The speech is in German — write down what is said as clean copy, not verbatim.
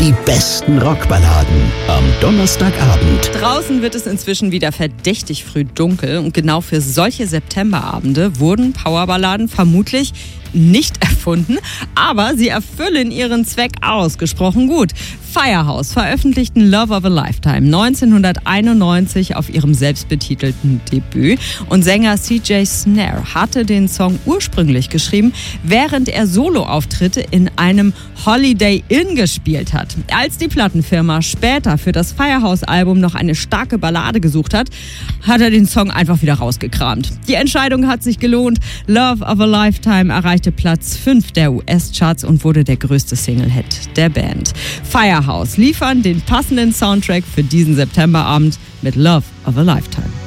Die besten Rockballaden am Donnerstagabend. Draußen wird es inzwischen wieder verdächtig früh dunkel und genau für solche Septemberabende wurden Powerballaden vermutlich nicht erfunden, aber sie erfüllen ihren Zweck ausgesprochen gut. Firehouse veröffentlichten Love of a Lifetime 1991 auf ihrem selbstbetitelten Debüt und Sänger CJ Snare hatte den Song ursprünglich geschrieben, während er Soloauftritte in einem Holiday Inn gespielt hat. Als die Plattenfirma später für das Firehouse-Album noch eine starke Ballade gesucht hat, hat er den Song einfach wieder rausgekramt. Die Entscheidung hat sich gelohnt. Love of a Lifetime erreichte Platz 5 der US-Charts und wurde der größte Single-Hit der Band. Firehouse liefern den passenden Soundtrack für diesen Septemberabend mit Love of a Lifetime.